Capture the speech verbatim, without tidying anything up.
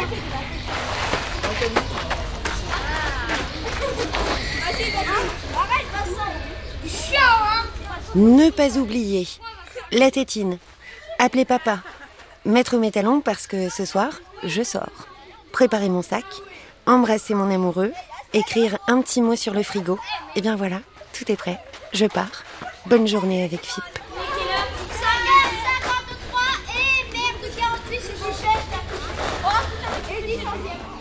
Ne pas oublier la tétine, appeler papa, mettre mes talons parce que ce soir, je sors, préparer mon sac, embrasser mon amoureux, écrire un petit mot sur le frigo. Et bien voilà, tout est prêt, je pars. Bonne journée avec F I P. cinquante-trois et merde quarante-huit, c'est Michel. Oh, et dix centièmes.